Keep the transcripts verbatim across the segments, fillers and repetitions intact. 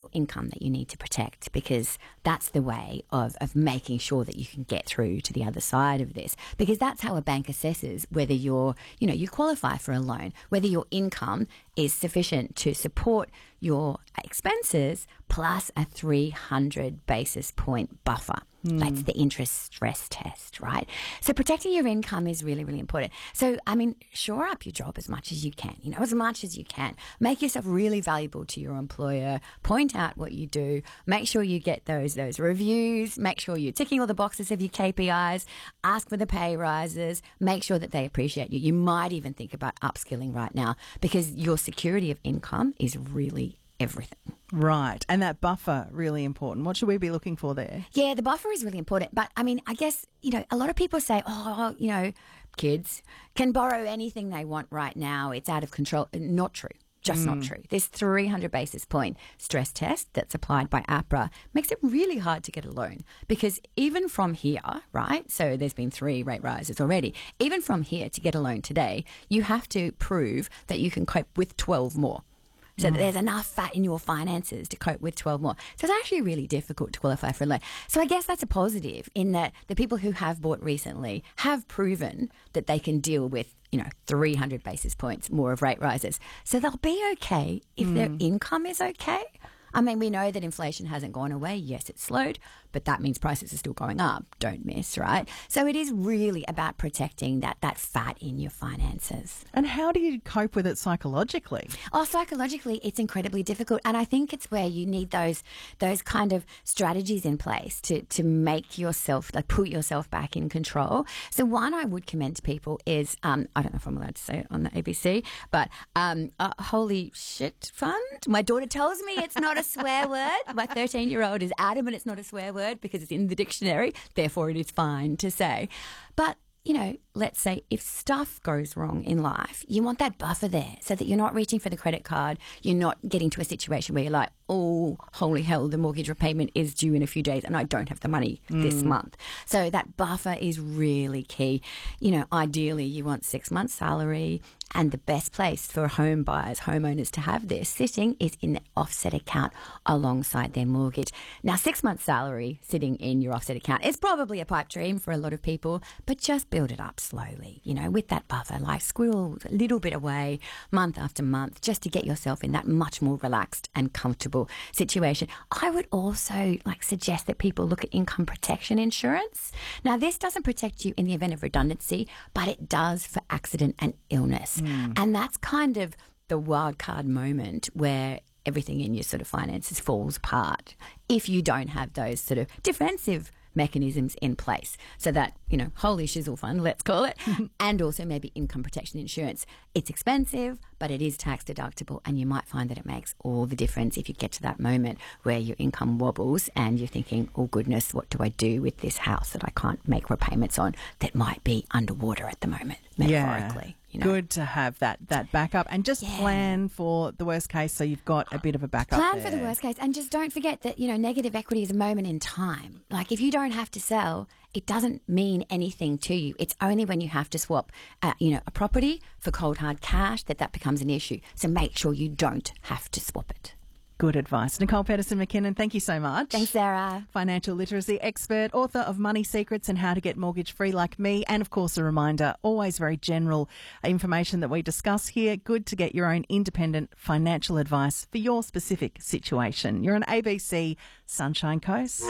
income that you need to protect, because that's the way of, of making sure that you can get through to the other side of this, because that's how a bank assesses whether you're, you know, you qualify for a loan, whether your income is sufficient to support your expenses plus a three hundred basis point buffer. Mm. That's the interest stress test, right? So protecting your income is really, really important. So, I mean, shore up your job as much as you can, you know, as much as you can. Make yourself really valuable to your employer. Point out what you do. Make sure you get those, those reviews. Make sure you're ticking all the boxes of your K P Is. Ask for the pay rises. Make sure that they appreciate you. You might even think about upskilling right now, because your security of income is really everything. Right. And that buffer, really important. What should we be looking for there? Yeah, the buffer is really important. But, I mean, I guess, you know, a lot of people say, oh, you know, kids can borrow anything they want right now. It's out of control. Not true. Just mm. not true. This three hundred basis point stress test that's applied by APRA makes it really hard to get a loan, because even from here, right, so there's been three rate rises already, even from here to get a loan today, you have to prove that you can cope with twelve more. So that there's enough fat in your finances to cope with twelve more. So it's actually really difficult to qualify for a loan. So I guess that's a positive, in that the people who have bought recently have proven that they can deal with, you know, three hundred basis points more of rate rises. So they'll be okay if mm. their income is okay. I mean, we know that inflation hasn't gone away. Yes, it's slowed, but that means prices are still going up. Don't miss, right? So it is really about protecting that, that fat in your finances. And how do you cope with it psychologically? Oh, psychologically, it's incredibly difficult. And I think it's where you need those those kind of strategies in place to, to make yourself, like put yourself back in control. So one I would commend to people is, um, I don't know if I'm allowed to say it on the A B C, but um, a holy shit fund. My daughter tells me it's not a swear word. My thirteen-year-old is adamant it's not a swear word because it's in the dictionary. Therefore, it is fine to say. But, you know, let's say if stuff goes wrong in life, you want that buffer there so that you're not reaching for the credit card. You're not getting to a situation where you're like, oh, holy hell, the mortgage repayment is due in a few days and I don't have the money mm. this month. So that buffer is really key. You know, ideally you want six months salary, and the best place for home buyers, homeowners to have this sitting is in the offset account alongside their mortgage. Now, six months salary sitting in your offset account is probably a pipe dream for a lot of people, but just build it up slowly, you know, with that buffer, like squirrel a little bit away month after month, just to get yourself in that much more relaxed and comfortable situation. I would also like suggest that people look at income protection insurance. Now, this doesn't protect you in the event of redundancy, but it does for accident and illness. Mm. And that's kind of the wild card moment where everything in your sort of finances falls apart if you don't have those sort of defensive mechanisms in place. So that, you know, holy shizzle fund, let's call it, and also maybe income protection insurance. It's expensive, but it is tax deductible, and you might find that it makes all the difference if you get to that moment where your income wobbles and you're thinking, oh goodness, what do I do with this house that I can't make repayments on that might be underwater at the moment, metaphorically. Yeah. You know. Good to have that that backup, and just yeah. plan for the worst case so you've got a bit of a backup Plan there. for the worst case, and just don't forget that, you know, negative equity is a moment in time. Like, if you don't have to sell, it doesn't mean anything to you. It's only when you have to swap, uh, you know, a property for cold hard cash that that becomes an issue. So make sure you don't have to swap it. Good advice. Nicole Pedersen-McKinnon, thank you so much. Thanks, Sarah. Financial literacy expert, author of Money Secrets and How to Get Mortgage Free Like Me. And, of course, a reminder, always very general information that we discuss here. Good to get your own independent financial advice for your specific situation. You're on A B C Sunshine Coast.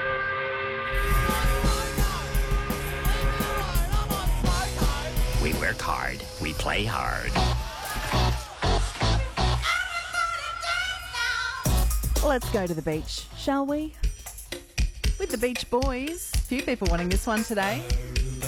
We work hard. We play hard. Let's go to the beach, shall we? With the Beach Boys. A few people wanting this one today.